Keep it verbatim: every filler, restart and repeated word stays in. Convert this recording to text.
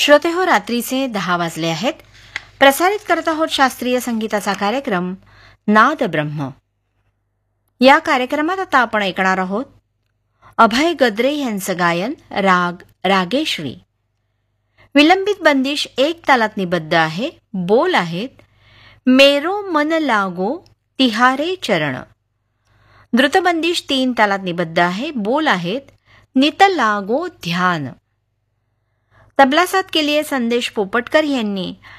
श्रोते हो, रात्रीचे दहा वाजले आहेत. प्रसारित करत आहोत शास्त्रीय संगीताचा कार्यक्रम नाद ब्रह्म. या कार्यक्रमात आता आपण ऐकणार आहोत अभय गद्रे यांचं गायन राग रागेश्री. विलंबित बंदिश एक तालात निबद्ध आहे. बोल आहेत मेरो मन लागो तिहारे चरण. द्रुतबंदिश तीन तालात निबद्ध आहे. बोल आहेत नित लागो ध्यान. तबला साथ के लिए संदेश पोपटकर यांनी